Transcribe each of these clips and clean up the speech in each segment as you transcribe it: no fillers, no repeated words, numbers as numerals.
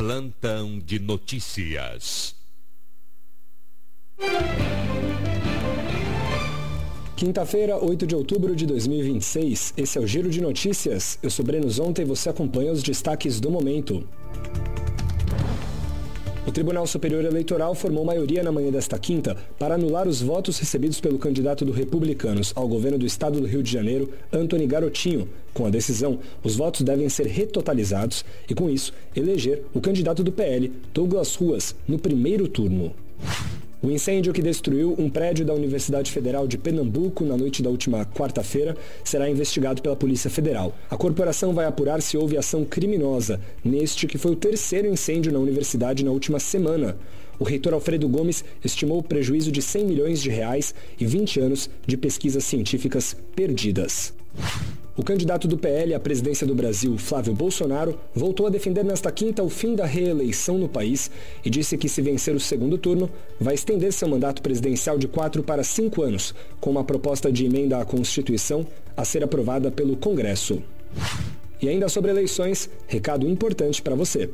Plantão de notícias. Quinta-feira, 8 de outubro de 2026. Esse é o Giro de Notícias. Eu sou Breno Zonta e você acompanha os destaques do momento. O Tribunal Superior Eleitoral formou maioria na manhã desta quinta para anular os votos recebidos pelo candidato do Republicanos ao governo do estado do Rio de Janeiro, Antony Garotinho. Com a decisão, os votos devem ser retotalizados e, com isso, eleger o candidato do PL, Douglas Ruas, no primeiro turno. O incêndio que destruiu um prédio da Universidade Federal de Pernambuco na noite da última quarta-feira será investigado pela Polícia Federal. A corporação vai apurar se houve ação criminosa neste que foi o terceiro incêndio na universidade na última semana. O reitor Alfredo Gomes estimou o prejuízo de R$100 milhões e 20 anos de pesquisas científicas perdidas. O candidato do PL à presidência do Brasil, Flávio Bolsonaro, voltou a defender nesta quinta o fim da reeleição no país e disse que, se vencer o segundo turno, vai estender seu mandato presidencial de 4 para 5 anos, com uma proposta de emenda à Constituição a ser aprovada pelo Congresso. E ainda sobre eleições, recado importante para você.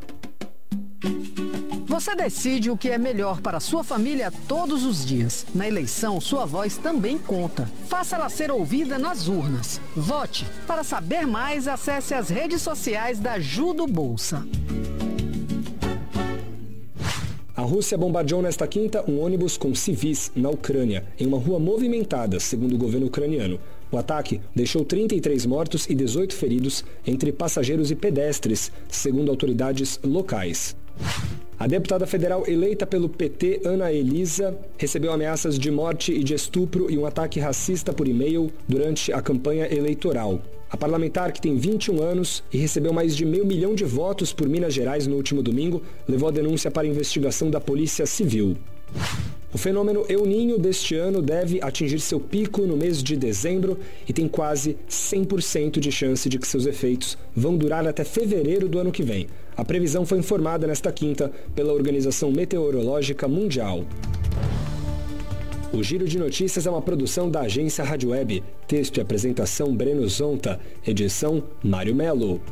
Você decide o que é melhor para sua família todos os dias. Na eleição, sua voz também conta. Faça ela ser ouvida nas urnas. Vote. Para saber mais, acesse as redes sociais da Judo Bolsa. A Rússia bombardeou nesta quinta um ônibus com civis na Ucrânia, em uma rua movimentada, segundo o governo ucraniano. O ataque deixou 33 mortos e 18 feridos entre passageiros e pedestres, segundo autoridades locais. A deputada federal eleita pelo PT, Ana Elisa, recebeu ameaças de morte e de estupro e um ataque racista por e-mail durante a campanha eleitoral. A parlamentar, que tem 21 anos e recebeu mais de 500 mil de votos por Minas Gerais no último domingo, levou a denúncia para a investigação da Polícia Civil. O fenômeno El Niño deste ano deve atingir seu pico no mês de dezembro e tem quase 100% de chance de que seus efeitos vão durar até fevereiro do ano que vem. A previsão foi informada nesta quinta pela Organização Meteorológica Mundial. O Giro de Notícias é uma produção da agência Rádio Web. Texto e apresentação Breno Zonta. Edição Mário Melo.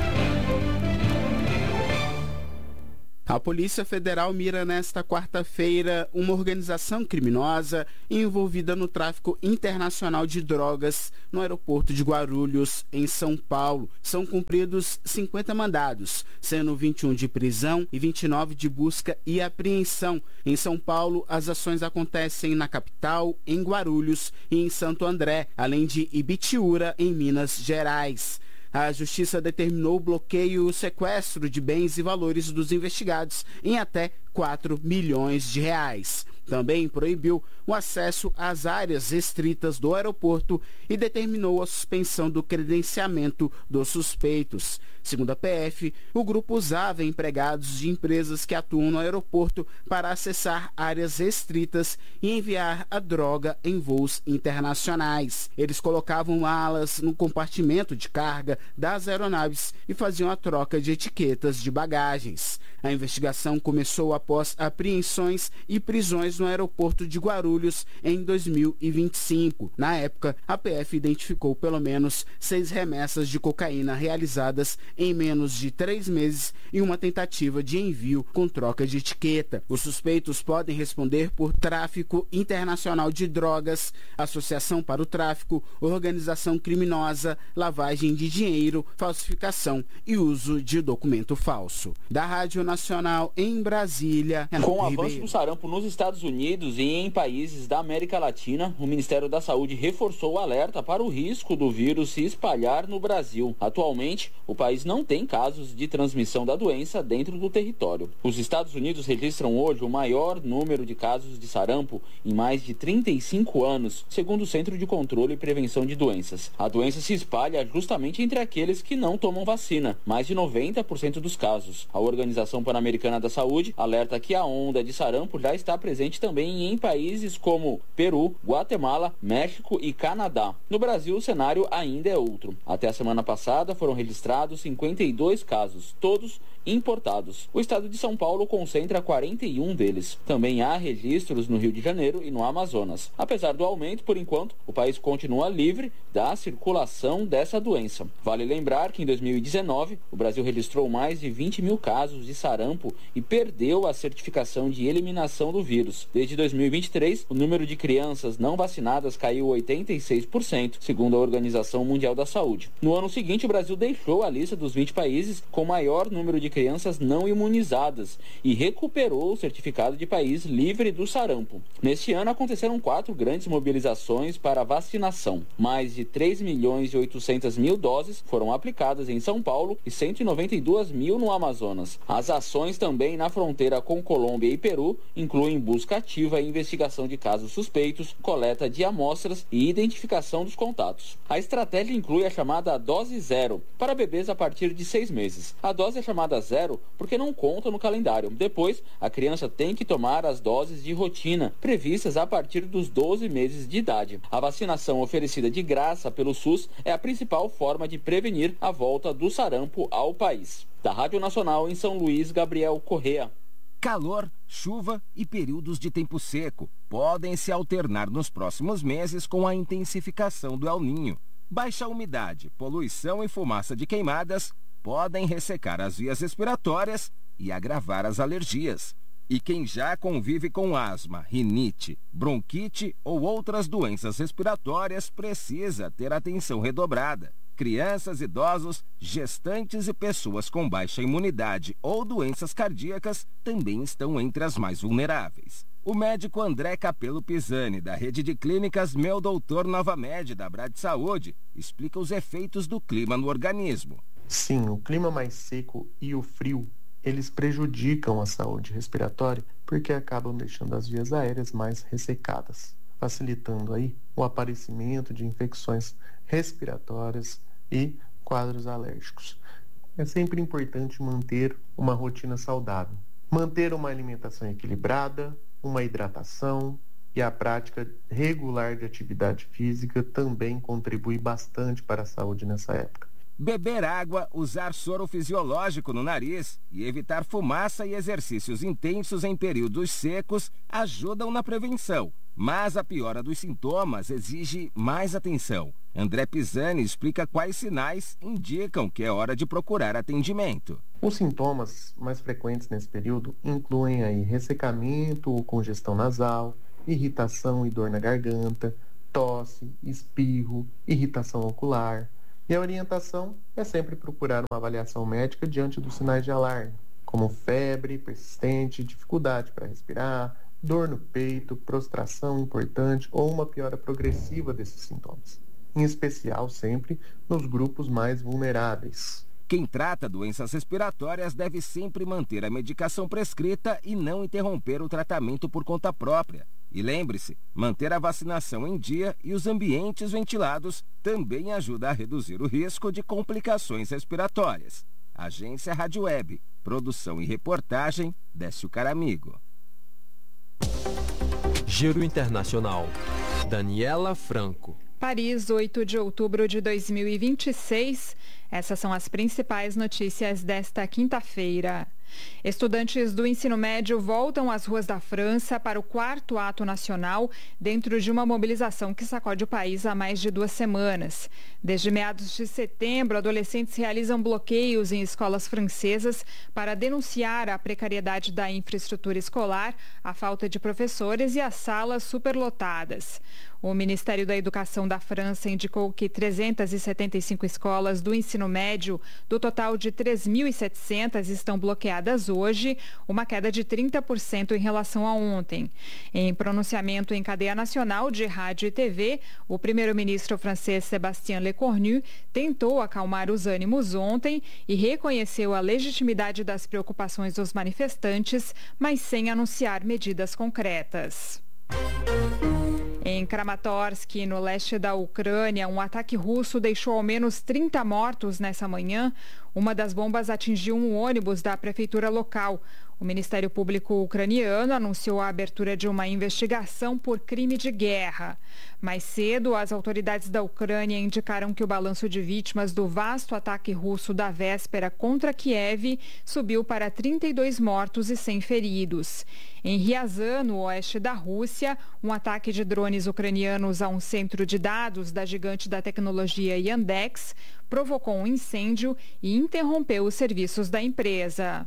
A Polícia Federal mira nesta quarta-feira uma organização criminosa envolvida no tráfico internacional de drogas no aeroporto de Guarulhos, em São Paulo. São cumpridos 50 mandados, sendo 21 de prisão e 29 de busca e apreensão. Em São Paulo, as ações acontecem na capital, em Guarulhos e em Santo André, além de Ibitiúra, em Minas Gerais. A Justiça determinou o bloqueio e o sequestro de bens e valores dos investigados em até 4 milhões de reais. Também proibiu o acesso às áreas restritas do aeroporto e determinou a suspensão do credenciamento dos suspeitos. Segundo a PF, o grupo usava empregados de empresas que atuam no aeroporto para acessar áreas restritas e enviar a droga em voos internacionais. Eles colocavam malas no compartimento de carga das aeronaves e faziam a troca de etiquetas de bagagens. A investigação começou após apreensões e prisões no aeroporto de Guarulhos em 2025. Na época, a PF identificou pelo menos 6 remessas de cocaína realizadas em menos de 3 meses e uma tentativa de envio com troca de etiqueta. Os suspeitos podem responder por tráfico internacional de drogas, associação para o tráfico, organização criminosa, lavagem de dinheiro, falsificação e uso de documento falso. Da Rádio Nacional em Brasília, com o avanço do sarampo nos Estados Unidos e em países da América Latina, o Ministério da Saúde reforçou o alerta para o risco do vírus se espalhar no Brasil. Atualmente, o país não tem casos de transmissão da doença dentro do território. Os Estados Unidos registram hoje o maior número de casos de sarampo em mais de 35 anos, segundo o Centro de Controle e Prevenção de Doenças. A doença se espalha justamente entre aqueles que não tomam vacina, mais de 90% dos casos. A Organização Pan-Americana da Saúde alerta que a onda de sarampo já está presente também em países como Peru, Guatemala, México e Canadá. No Brasil, o cenário ainda é outro. Até a semana passada foram registrados 52 casos, todos importados. O estado de São Paulo concentra 41 deles. Também há registros no Rio de Janeiro e no Amazonas. Apesar do aumento, por enquanto, o país continua livre da circulação dessa doença. Vale lembrar que em 2019, o Brasil registrou mais de 20 mil casos de sarampo e perdeu a certificação de eliminação do vírus. Desde 2023, o número de crianças não vacinadas caiu 86%, segundo a Organização Mundial da Saúde. No ano seguinte, o Brasil deixou a lista dos 20 países com maior número de crianças não imunizadas e recuperou o certificado de país livre do sarampo. Neste ano, aconteceram 4 grandes mobilizações para vacinação. Mais de 3.800.000 doses foram aplicadas em São Paulo e 192 mil no Amazonas. As ações também na fronteira com Colômbia e Peru incluem busca ativa e investigação de casos suspeitos, coleta de amostras e identificação dos contatos. A estratégia inclui a chamada dose zero, para bebês a partir de 6 meses. A dose é chamada zero porque não conta no calendário. Depois, a criança tem que tomar as doses de rotina, previstas a partir dos 12 meses de idade. A vacinação oferecida de graça pelo SUS é a principal forma de prevenir a volta do sarampo ao país. Da Rádio Nacional em São Luís, Gabriel Correa. Calor, chuva e períodos de tempo seco podem se alternar nos próximos meses com a intensificação do El Niño. Baixa umidade, poluição e fumaça de queimadas podem ressecar as vias respiratórias e agravar as alergias. E quem já convive com asma, rinite, bronquite ou outras doenças respiratórias precisa ter atenção redobrada. Crianças, idosos, gestantes e pessoas com baixa imunidade ou doenças cardíacas também estão entre as mais vulneráveis. O médico André Capello Pisani, da rede de clínicas Meu Doutor Nova Med, da Brad Saúde, explica os efeitos do clima no organismo. Sim, o clima mais seco e o frio, eles prejudicam a saúde respiratória porque acabam deixando as vias aéreas mais ressecadas, facilitando aí o aparecimento de infecções respiratórias e quadros alérgicos. É sempre importante manter uma rotina saudável, manter uma alimentação equilibrada, uma hidratação e a prática regular de atividade física também contribui bastante para a saúde nessa época. Beber água, usar soro fisiológico no nariz e evitar fumaça e exercícios intensos em períodos secos ajudam na prevenção. Mas a piora dos sintomas exige mais atenção. André Pisani explica quais sinais indicam que é hora de procurar atendimento. Os sintomas mais frequentes nesse período incluem aí ressecamento ou congestão nasal, irritação e dor na garganta, tosse, espirro, irritação ocular. E a orientação é sempre procurar uma avaliação médica diante dos sinais de alarme, como febre persistente, dificuldade para respirar, dor no peito, prostração importante ou uma piora progressiva desses sintomas. Em especial sempre nos grupos mais vulneráveis. Quem trata doenças respiratórias deve sempre manter a medicação prescrita e não interromper o tratamento por conta própria. E lembre-se, manter a vacinação em dia e os ambientes ventilados também ajuda a reduzir o risco de complicações respiratórias. Agência Rádio Web, produção e reportagem, Décio Caramigo. Giro Internacional. Daniela Franco. Paris, 8 de outubro de 2026. Essas são as principais notícias desta quinta-feira. Estudantes do ensino médio voltam às ruas da França para o 4º ato nacional dentro de uma mobilização que sacode o país há mais de 2 semanas. Desde meados de setembro, adolescentes realizam bloqueios em escolas francesas para denunciar a precariedade da infraestrutura escolar, a falta de professores e as salas superlotadas. O Ministério da Educação da França indicou que 375 escolas do ensino médio, do total de 3.700, estão bloqueadas hoje, uma queda de 30% em relação a ontem. Em pronunciamento em cadeia nacional de rádio e TV, o primeiro-ministro francês Sébastien Lecornu tentou acalmar os ânimos ontem e reconheceu a legitimidade das preocupações dos manifestantes, mas sem anunciar medidas concretas. Em Kramatorsk, no leste da Ucrânia, um ataque russo deixou ao menos 30 mortos nessa manhã. Uma das bombas atingiu um ônibus da prefeitura local. O Ministério Público ucraniano anunciou a abertura de uma investigação por crime de guerra. Mais cedo, as autoridades da Ucrânia indicaram que o balanço de vítimas do vasto ataque russo da véspera contra Kiev subiu para 32 mortos e 100 feridos. Em Ryazan, no oeste da Rússia, um ataque de drones ucranianos a um centro de dados da gigante da tecnologia Yandex provocou um incêndio e interrompeu os serviços da empresa.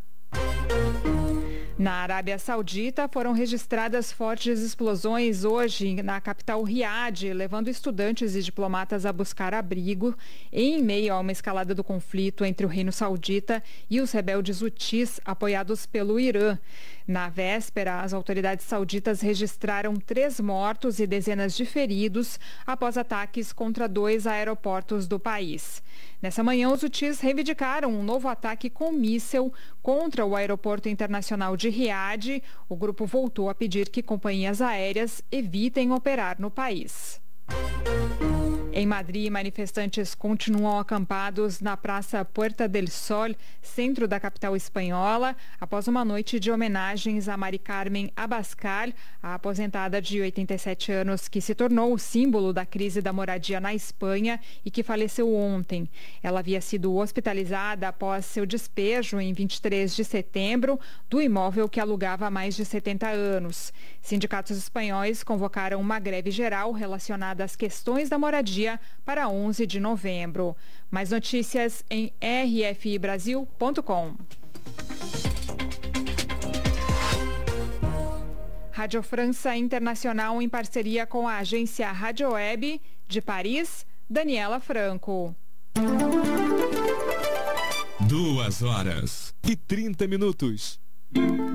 Na Arábia Saudita, foram registradas fortes explosões hoje na capital Riad, levando estudantes e diplomatas a buscar abrigo em meio a uma escalada do conflito entre o Reino Saudita e os rebeldes hutis, apoiados pelo Irã. Na véspera, as autoridades sauditas registraram 3 mortos e dezenas de feridos após ataques contra 2 aeroportos do país. Nessa manhã, os hutis reivindicaram um novo ataque com míssil contra o aeroporto internacional de Riad. O grupo voltou a pedir que companhias aéreas evitem operar no país. Em Madrid, manifestantes continuam acampados na Praça Puerta del Sol, centro da capital espanhola, após uma noite de homenagens a Mari Carmen Abascal, a aposentada de 87 anos que se tornou o símbolo da crise da moradia na Espanha e que faleceu ontem. Ela havia sido hospitalizada após seu despejo em 23 de setembro do imóvel que alugava há mais de 70 anos. Sindicatos espanhóis convocaram uma greve geral relacionada às questões da moradia para 11 de novembro. Mais notícias em rfibrasil.com. Rádio França Internacional em parceria com a agência Rádio Web de Paris, Daniela Franco. 2 horas e 30 minutos.